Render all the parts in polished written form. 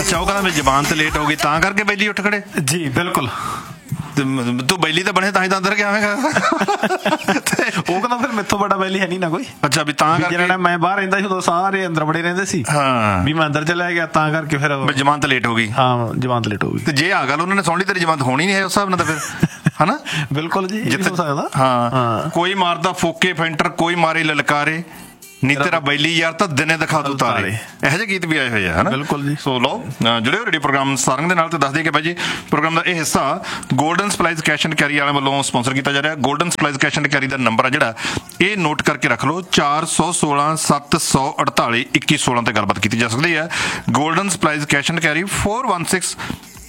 ਅੱਛਾ, ਉਹ ਕਹਿੰਦਾ ਵੀ ਜ਼ਬਾਨ ਤੇ ਲੇਟ ਹੋ ਗਈ ਤਾਂ ਕਰਕੇ ਬੈਲੀ ਉੱਠ ਖੜੇ ਜੀ ਬਿਲਕੁਲ। ਤੂੰ ਬੈਲੀ ਤਾਂ ਬਣੇ ਤਾਂ ਹੀ ਤਾਂ ਅੰਦਰ ਗਿਆ ਹੋਵੇਗਾ। ਉਹ ਕਹਿੰਦਾ ਫਿਰ ਮੈਥੋਂ ਬੜਾ ਬੈਲੀ ਹੈ ਨਹੀਂ ਨਾ ਕੋਈ। ਅੱਛਾ, ਵੀ ਤਾਂ ਕਰਕੇ ਮੈਂ ਬਾਹਰ ਰਹਿੰਦਾ ਸੀ ਉਦੋਂ ਸਾਰੇ ਅੰਦਰ ਬੜੇ ਰਹਿੰਦੇ ਸੀ। ਹਾਂ, ਵੀ ਮੈਂ ਅੰਦਰ ਚਲਾ ਗਿਆ ਤਾਂ ਕਰਕੇ ਫਿਰ ਜ਼ਮਾਨਤ ਲੇਟ ਹੋ ਗਈ। ਹਾਂ, ਜ਼ਮਾਨਤ ਲੇਟ ਹੋ ਗਈ। ਤੇ ਜੇ ਆ ਗੱਲ ਉਹਨਾਂ ਨੇ ਸੁਣ ਲਈ ਤੇਰੀ ਜ਼ਮਾਨਤ ਹੋਣੀ ਨਹੀਂ ਹੈ ਉਸ ਹਿਸਾਬ ਨਾਲ ਤਾਂ ਫਿਰ ਹਨਾ। ਬਿਲਕੁਲ ਜੀ, ਜਿੱਥੇ ਹੋ ਸਕਦਾ। ਹਾਂ, ਕੋਈ ਮਾਰਦਾ ਫੋਕੇ ਫੈਂਟਰ, ਕੋਈ ਮਾਰੇ ਲਲਕਾਰੇ, ਨੀ ਤੇਰਾ ਬੈਲੀ ਯਾਰ ਤਾਂ ਦਿਨੇ ਦਿਖਾ ਦੂ ਤਾਰੇ। ਇਹੋ ਜਿਹੇ ਗੀਤ ਵੀ ਆਏ ਹੋਏ ਆ ਹਨਾ। ਬਿਲਕੁਲ ਜੀ। ਸੋ ਲਓ ਜੁੜਿਓ ਰੇਡੀਓ ਪ੍ਰੋਗਰਾਮ ਸਾਰੰਗ ਦੇ ਨਾਲ। ਤੇ ਦੱਸ ਦਈਏ ਕਿ ਬਾਈ ਜੀ ਪ੍ਰੋਗਰਾਮ ਦਾ ਇਹ ਹਿੱਸਾ golden supplies cash and carry ਵਾਲਿਆਂ ਵੱਲੋਂ ਸਪਾਂਸਰ ਕੀਤਾ ਜਾ ਰਿਹਾ। Golden supplies cash and carry the number ਆ ਜਿਹੜਾ, ਇਹ ਨੋਟ ਕਰਕੇ ਰੱਖ ਲਓ, 416 748 2116 ਤੇ ਗੱਲਬਾਤ ਕੀਤੀ ਜਾ ਸਕਦੀ ਹੈ। Golden supplies cash and carry 416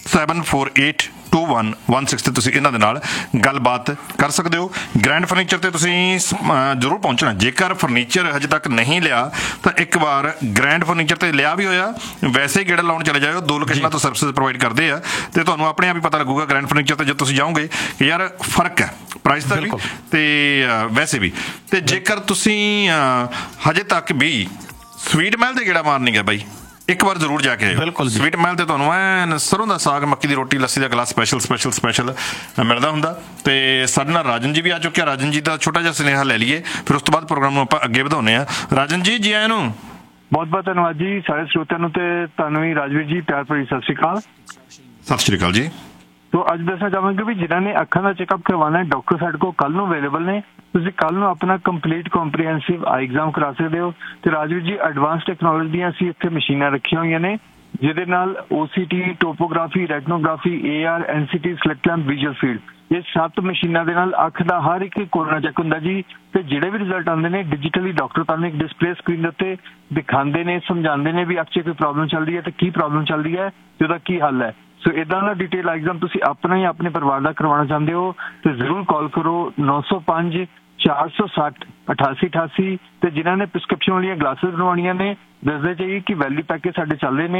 748 2116 ਤੇ ਤੁਸੀਂ ਇਹਨਾਂ ਦੇ ਨਾਲ ਗੱਲਬਾਤ ਕਰ ਸਕਦੇ ਹੋ। ਗ੍ਰੈਂਡ ਫਰਨੀਚਰ ਤੇ ਤੁਸੀਂ ਜ਼ਰੂਰ ਪਹੁੰਚਣਾ। ਜੇਕਰ ਫਰਨੀਚਰ ਹਜੇ ਤੱਕ ਨਹੀਂ ਲਿਆ ਤਾਂ ਇੱਕ ਵਾਰ ਗ੍ਰੈਂਡ ਫਰਨੀਚਰ ਤੇ ਲਿਆ ਵੀ ਹੋਇਆ, ਵੈਸੇ ਗੇੜਾ ਲਾਉਣ ਚਲੇ ਜਾਓ। 2 ਲੋਕੇਸ਼ਨਾਂ ਤੋਂ ਸਰਵਿਸਿਜ਼ ਪ੍ਰੋਵਾਈਡ ਕਰਦੇ ਆ ਤੇ ਤੁਹਾਨੂੰ ਆਪਣੇ ਆਪ ਹੀ ਪਤਾ ਲੱਗੂਗਾ ਗ੍ਰੈਂਡ ਫਰਨੀਚਰ ਤੇ ਜਦ ਤੁਸੀਂ ਜਾਓਗੇ ਕਿ ਯਾਰ ਫਰਕ ਹੈ ਪ੍ਰਾਈਸ ਦਾ ਵੀ ਤੇ ਵੈਸੇ ਵੀ। ਤੇ ਜੇਕਰ ਤੁਸੀਂ ਹਜੇ ਤੱਕ ਵੀ ਸਵੀਟ ਮਹਿਲ ਦੇ ਗੇੜਾ ਮਾਰਨੀ ਹੈ ਬਾਈ, ਇੱਕ ਵਾਰ ਜ਼ਰੂਰ ਜਾ ਕੇ ਆਇਓ। ਬਿਲਕੁਲ, ਸਵੀਟ ਮਹਿਲ ਤੇ ਤੁਹਾਨੂੰ ਐਨ ਸਰੋਂ ਦਾ ਸਾਗ, ਮੱਕੀ ਦੀ ਰੋਟੀ, ਲੱਸੀ ਦਾ ਗਲਾਸ ਸਪੈਸ਼ਲ ਮਿਲਦਾ ਹੁੰਦਾ। ਤੇ ਸਾਡੇ ਨਾਲ ਰਾਜਨ ਜੀ ਵੀ ਆ ਚੁੱਕਿਆ। ਰਾਜਨ ਜੀ ਦਾ ਛੋਟਾ ਜਿਹਾ ਸੁਨੇਹਾ ਲੈ ਲਈਏ, ਫਿਰ ਉਸ ਤੋਂ ਬਾਅਦ ਪ੍ਰੋਗਰਾਮ ਨੂੰ ਆਪਾਂ ਅੱਗੇ ਵਧਾਉਂਦੇ ਹਾਂ। ਰਾਜਨ ਜੀ, ਜੀ ਆਇਆਂ ਨੂੰ। ਬਹੁਤ ਬਹੁਤ ਧੰਨਵਾਦ ਜੀ ਸਾਰੇ ਸਰੋਤਿਆਂ ਨੂੰ, ਤੇ ਤੁਹਾਨੂੰ ਵੀ ਰਾਜਵੀਰ ਜੀ ਪਿਆਰ ਭਰੀ ਸਤਿ ਸ਼੍ਰੀ ਅਕਾਲ। ਸਤਿ ਸ਼੍ਰੀ ਅਕਾਲ ਜੀ। ਤੋ ਅੱਜ ਦੱਸਣਾ ਚਾਹਾਂਗੇ ਵੀ ਜਿਨ੍ਹਾਂ ਨੇ ਅੱਖਾਂ ਦਾ ਚੈੱਕਅਪ ਕਰਵਾਉਣਾ ਹੈ, ਡਾਕਟਰ ਸਾਡੇ ਕੋਲ ਕੱਲ ਨੂੰ ਅਵੇਲੇਬਲ ਨੇ। ਤੁਸੀਂ ਕੱਲ ਨੂੰ ਆਪਣਾ ਕੰਪਲੀਟ ਕੰਪਰੀਹੈਂਸਿਵ ਆਈ ਐਗਜ਼ਾਮ ਕਰਾ ਸਕਦੇ ਹੋ। ਤੇ ਰਾਜਵੀਰ ਜੀ ਐਡਵਾਂਸ ਟੈਕਨੋਲੋਜੀ ਦੀਆਂ ਅਸੀਂ ਇੱਥੇ ਮਸ਼ੀਨਾਂ ਰੱਖੀਆਂ ਹੋਈਆਂ ਨੇ, ਜਿਹਦੇ ਨਾਲ OCT, topography, ਰੈਟਨੋਗ੍ਰਾਫੀ, AR, NCT, select lamp, visual field, ਇਹ 7 ਮਸ਼ੀਨਾਂ ਦੇ ਨਾਲ ਅੱਖ ਦਾ ਹਰ ਇੱਕ ਕੋਰਨਾ ਚੈੱਕ ਹੁੰਦਾ ਜੀ। ਤੇ ਜਿਹੜੇ ਵੀ ਰਿਜ਼ਲਟ ਆਉਂਦੇ ਨੇ ਡਿਜੀਟਲੀ ਡਾਕਟਰ ਤੁਹਾਨੂੰ ਇੱਕ ਡਿਸਪਲੇ ਸਕਰੀਨ ਦੇ ਉੱਤੇ ਦਿਖਾਉਂਦੇ ਨੇ, ਸਮਝਾਉਂਦੇ ਨੇ ਵੀ ਅੱਖ 'ਚ ਕੋਈ ਪ੍ਰੋਬਲਮ ਚੱਲ ਰਹੀ ਹੈ ਤੇ ਕੀ ਪ੍ਰੋਬਲਮ ਚੱਲ ਰਹੀ ਹੈ ਤੇ ਉਹਦਾ ਕੀ ਹੱਲ ਹੈ। ਸੋ ਇਦਾਂ ਦਾ ਡਿਟੇਲ ਐਗਜ਼ਾਮ ਤੁਸੀਂ ਆਪਣਾ ਜਾਂ ਆਪਣੇ ਪਰਿਵਾਰ ਦਾ ਕਰਵਾਉਣਾ ਚਾਹੁੰਦੇ ਹੋ ਤੇ ਜ਼ਰੂਰ ਕਾਲ ਕਰੋ 905 460 8888। ਤੇ ਜਿਨ੍ਹਾਂ ਨੇ ਪ੍ਰਿਸਕ੍ਰਿਪਸ਼ਨ ਵਾਲੀਆਂ ਗਲਾਸਿਸ ਬਣਵਾਉਣੀਆਂ ਨੇ, ਦੱਸਦੇ ਚਾਹੀਏ ਕਿ ਵੈਲੀ ਪੈਕੇਜ ਸਾਡੇ ਚੱਲ ਰਹੇ ਨੇ।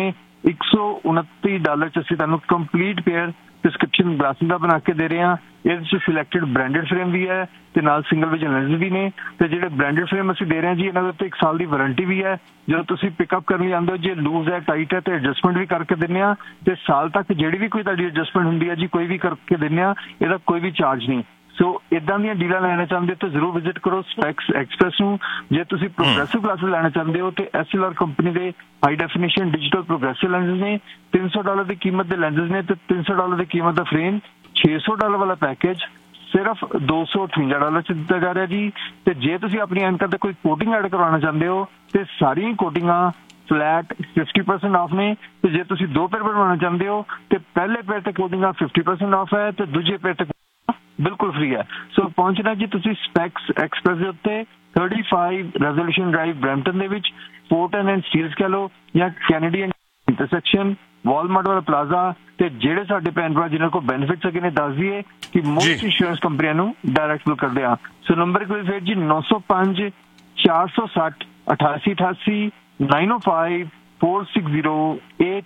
$129 'ਚ ਅਸੀਂ ਤੁਹਾਨੂੰ ਕੰਪਲੀਟ ਪੇਅਰ ਪ੍ਰਿਸਕ੍ਰਿਪਸ਼ਨ ਗਲਾਸਿਸ ਦਾ ਬਣਾ ਕੇ ਦੇ ਰਹੇ ਹਾਂ। ਇਹਦੇ 'ਚ ਸਿਲੈਕਟਡ ਬ੍ਰਾਂਡਡ ਫਰੇਮ ਵੀ ਹੈ ਤੇ ਨਾਲ ਸਿੰਗਲ ਵਿਜ਼ਨ ਲੈਂਸ ਵੀ ਨੇ। ਤੇ ਜਿਹੜੇ ਬ੍ਰਾਂਡਡ ਫਰੇਮ ਅਸੀਂ ਦੇ ਰਹੇ ਹਾਂ ਜੀ, ਇਹਨਾਂ ਦੇ ਉੱਤੇ 1 ਸਾਲ ਦੀ ਵਾਰੰਟੀ ਵੀ ਹੈ। ਜਦੋਂ ਤੁਸੀਂ ਪਿਕਅਪ ਕਰਨ ਲਈ ਆਉਂਦੇ ਹੋ, ਜੇ ਲੂਜ਼ ਹੈ, ਟਾਈਟ ਹੈ, ਤੇ ਐਡਜਸਟਮੈਂਟ ਵੀ ਕਰਕੇ ਦਿੰਦੇ ਹਾਂ। ਤੇ ਸਾਲ ਤੱਕ ਜਿਹੜੀ ਵੀ ਕੋਈ ਤੁਹਾਡੀ ਐਡਜਸਟਮੈਂਟ ਹੁੰਦੀ ਹੈ ਜੀ, ਕੋਈ ਵੀ ਕਰਕੇ ਦਿੰਦੇ ਹਾਂ, ਇਹਦਾ ਕੋਈ ਵੀ ਚਾਰਜ ਨਹੀਂ। ਸੋ ਇਦਾਂ ਦੀਆਂ ਡੀਲਾਂ ਲੈਣਾ ਚਾਹੁੰਦੇ ਹੋ ਤਾਂ ਜ਼ਰੂਰ ਵਿਜ਼ਿਟ ਕਰੋ ਸਪੈਕਸ ਐਕਸਪ੍ਰੈਸ ਨੂੰ। ਜੇ ਤੁਸੀਂ ਪ੍ਰੋਗਰੈਸਿਵ ਕਲਾਸਿਸ ਲੈਣਾ ਚਾਹੁੰਦੇ ਹੋ ਤੇ SLR ਕੰਪਨੀ ਦੇ high definition digital progressive lenses ਨੇ। $300 ਦੀ ਕੀਮਤ ਦੇ ਲੈਂਸਸ ਨੇ ਤੇ $300 ਦੀ ਕੀਮਤ ਦਾ ਫਰੇਮ। $600 ਵਾਲਾ ਪੈਕੇਜ ਸਿਰਫ $258 'ਚ ਦਿੱਤਾ ਜਾ ਰਿਹਾ ਜੀ। ਤੇ ਜੇ ਤੁਸੀਂ ਆਪਣੀ ਐਨਕਾਂ ਤੇ ਕੋਈ ਕੋਟਿੰਗ ਐਡ ਕਰਵਾਉਣਾ ਚਾਹੁੰਦੇ ਹੋ ਤੇ ਸਾਰੀਆਂ ਕੋਟਿੰਗਾਂ ਫਲੈਟ 50% ਆਫ ਨੇ। ਤੇ ਜੇ ਤੁਸੀਂ 2 ਪੇਅਰ ਬਣਵਾਉਣਾ ਚਾਹੁੰਦੇ ਹੋ ਤੇ ਪਹਿਲੇ ਪੇਅਰ ਤੇ ਕੋਟਿੰਗਾਂ 50% ਆਫ ਹੈ ਤੇ ਦੂਜੇ ਪੇਅਰ ਤੇ ਬਿਲਕੁਲ ਫ੍ਰੀ ਹੈ। ਸੋ ਪਹੁੰਚਣਾ ਜੀ ਤੁਸੀਂ ਸਪੈਕਸ ਐਕਸਪ੍ਰੈਸ ਦੇ ਉੱਤੇ 35 ਰੈਜ਼ੋਲੂਸ਼ਨ ਡਰਾਈਵ ਬਰੈਂਪਟਨ ਦੇ ਵਿੱਚ, ਪੋਰਟਨ ਐਂਡ ਸਟੀਲਸ ਕਹਿ ਲਓ ਜਾਂ ਕੈਨੇਡੀਅਨ ਇੰਟਰਸੈਕਸ਼ਨ, ਵਾਲਮਾਰਟ ਵਾਲਾ ਪਲਾਜ਼ਾ। ਤੇ ਜਿਹੜੇ ਸਾਡੇ ਭੈਣ ਭਰਾ ਜਿਹਨਾਂ ਕੋਲ ਬੈਨੀਫਿਟਸ ਹੈਗੇ ਨੇ, ਦੱਸ ਦਈਏ ਕਿ ਮੋਸਟ ਇੰਸ਼ੋਰੈਂਸ ਕੰਪਨੀਆਂ ਨੂੰ ਡਾਇਰੈਕਟ ਬਿਲ ਕਰਦੇ ਆ। ਸੋ ਨੰਬਰ ਇੱਕ ਵਾਰ ਫਿਰ ਜੀ 905 460 8888 905 460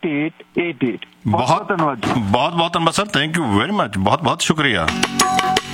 8888। ਬਹੁਤ ਧੰਨਵਾਦ ਜੀ। ਬਹੁਤ ਧੰਨਵਾਦ sir, thank you very much, ਬਹੁਤ ਸ਼ੁਕਰੀਆ।